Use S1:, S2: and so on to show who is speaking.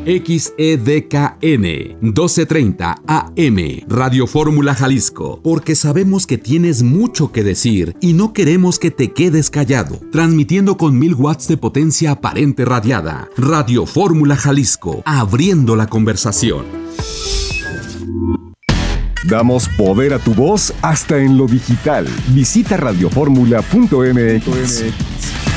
S1: XEDKN 1230 AM, Radio Fórmula Jalisco, porque sabemos que tienes mucho que decir y no queremos que te quedes callado. Transmitiendo con 1000 watts de potencia aparente radiada. Radio Fórmula Jalisco, abriendo la conversación.
S2: Damos poder a tu voz hasta en lo digital. Visita radioformula.mx.